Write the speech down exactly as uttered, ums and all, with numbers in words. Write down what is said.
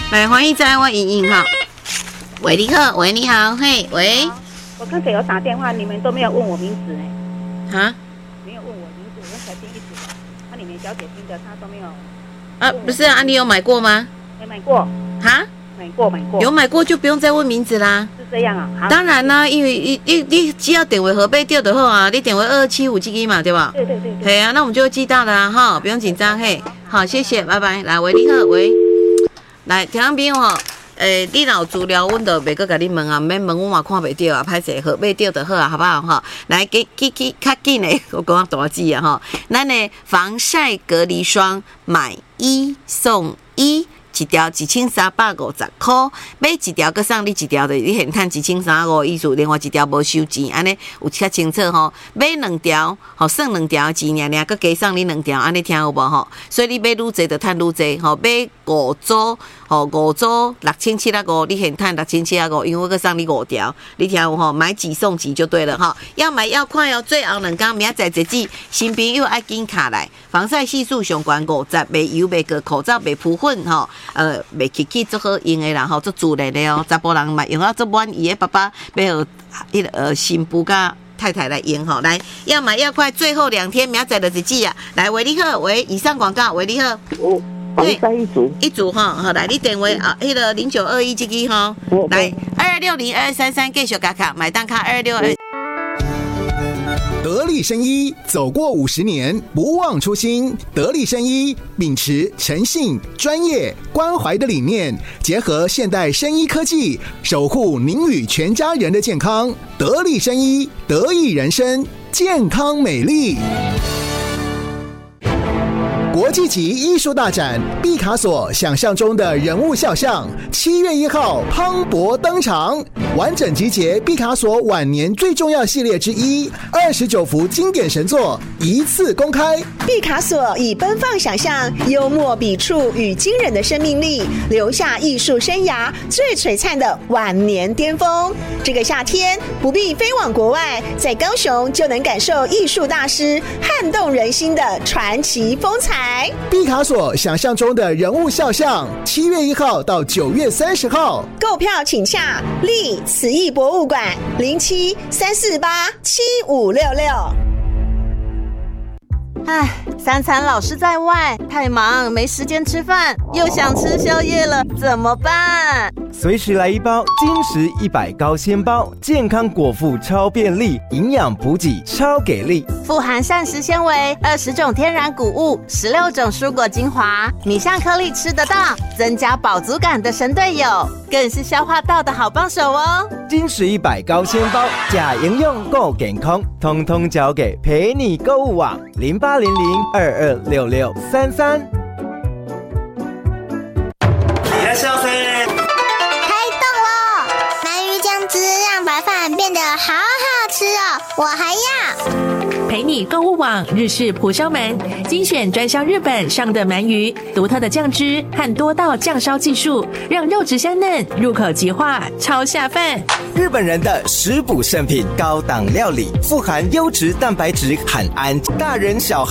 来，欢迎在我莹莹哈。喂，你好，喂，你好，嘿，喂。 我刚才有打电话，你们都没有问我名字呢。啊？ 没有问我名字，我才第一次。那、啊、你们小姐新的，他都没有。 啊，不是啊，你有买过吗？ 没买过。 哈？ 买过，买过。 有买过就不用再问名字啦。 是这样啊？ 当然啦，因为你你你只要点为核备掉就好啊，你点为二二七五 G 嘛，对吧？ 对对对对。 对啊，那我们就记到了啊，哈，不用紧张嘿。好，谢谢，拜拜。来，喂，你好，喂。来，听众朋友吼，诶、欸，你若有资料，阮就袂阁甲你问啊，毋免问，我嘛看袂到啊，歹势，核备掉就好啊，好不好哈？来，给给给，较紧诶，我讲大字啊哈，咱的防晒隔离霜买一送一。一条一千三百五十块，买一条搁送你一条的，你现赚一千三五，意思另外一条无收钱，安尼有较清楚吼。买两条，吼算两条钱尔尔，搁加送你两条，安尼听有无吼？所以你买愈济就赚愈济，吼买五组，吼五组六千七百五，你现赚六千七百五，因为我搁送你五条，你听有吼？买几送几就对了哈。要买要快哦，最后两天明仔载日子，新朋友爱紧卡来，防晒系数上悬五十，袂油袂过，口罩袂扑粉吼。呃，袂起起做好用的啦，吼，做自然的哦。查甫人嘛用到做满意的爸爸，要和迄个呃新妇甲太太来用吼。来，要买要快，最后两天明仔载的日子啊！来，喂，你好，喂，以上广告，喂，你好。 哦，防晒一组。一组哈，好，来，你电话啊，迄个零九二一这个哈，来二二六零二二三三继续加卡，买单卡二六二。 得力生医走过五十年，不忘初心。得力生医秉持诚信、专业、关怀的理念，结合现代生医科技，守护您与全家人的健康。得力生医，得益人生，健康美丽。国际级艺术大展毕卡索想象中的人物肖像，七月一号磅礴登场，完整集结毕卡索晚年最重要系列之一，二十九幅经典神作一次公开。 毕卡索以奔放想象、幽默笔触与惊人的生命力，留下艺术生涯最璀璨的晚年巅峰。这个夏天不必飞往国外，在高雄就能感受艺术大师撼动人心的传奇风采。 毕卡索想象中的人物肖像，七月一号到九月三十号， 购票请洽立慈艺博物馆零七三四八七五六六。 唉，三餐老是在外，太忙没时间吃饭，又想吃宵夜了，怎么办？ 随时来一包金石一百高纤包，健康果腹超便利，营养补给超给力， 富含膳食纤维，二十种天然谷物，十六种蔬果精华，米香颗粒吃得到，增加饱足感的神队友，更是消化道的好帮手哦。 金石一百高纤包，假营养够健康，通通交给陪你购物网零八零零二二六六三三。 いらっしゃいませ。 让白饭变得好好吃哦，我还要。 陪你购物网日式蒲烧门精选专销日本上等鳗鱼，独特的酱汁和多道酱烧技术，让肉质香嫩，入口即化，超下饭。 日本人的食补圣品，高档料理，富含优质蛋白质和氨，大人小孩